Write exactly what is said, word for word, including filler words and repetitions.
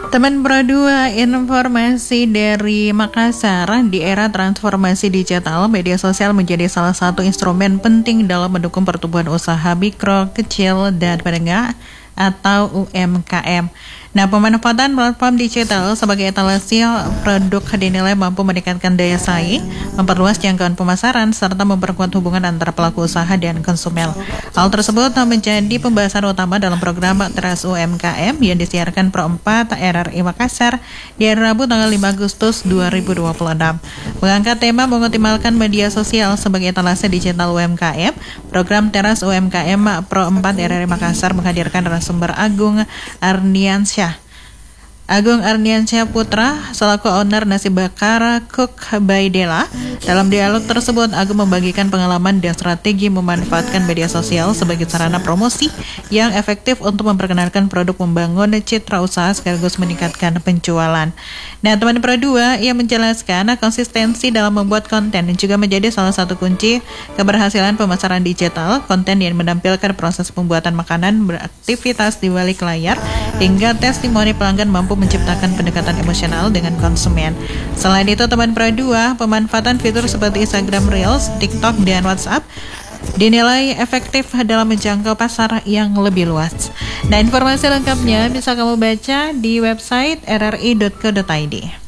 Teman Pro dua, informasi dari Makassar. Di era transformasi digital, media sosial menjadi salah satu instrumen penting dalam mendukung pertumbuhan usaha mikro, kecil, dan menengah atau U M K M. Nah, pemanfaatan platform digital sebagai etalase produk dinilai mampu meningkatkan daya saing, memperluas jangkauan pemasaran, serta memperkuat hubungan antara pelaku usaha dan konsumen. Hal tersebut menjadi pembahasan utama dalam program Teras U M K M yang disiarkan Pro empat R R I Makassar di hari Rabu tanggal lima Agustus dua ribu dua puluh enam. Mengangkat tema mengoptimalkan media sosial sebagai etalase digital U M K M, program Teras U M K M Pro empat R R I Makassar menghadirkan narasumber Agung Arniansyah. Agung Arniansyah Putra selaku owner nasi bakar Cook by Dela. Dalam dialog tersebut, Agung membagikan pengalaman dan strategi memanfaatkan media sosial sebagai sarana promosi yang efektif untuk memperkenalkan produk, membangun citra usaha sekaligus meningkatkan penjualan. Nah, teman Pro dua yang menjelaskan konsistensi dalam membuat konten juga menjadi salah satu kunci keberhasilan pemasaran digital. Konten yang menampilkan proses pembuatan makanan, beraktivitas di balik layar, hingga testimoni pelanggan mampu menciptakan pendekatan emosional dengan konsumen. Selain itu, teman Pro dua, pemanfaatan fitur seperti Instagram Reels, TikTok, dan WhatsApp dinilai efektif dalam menjangkau pasar yang lebih luas. Nah, informasi lengkapnya bisa kamu baca di website r r i dot co dot i d.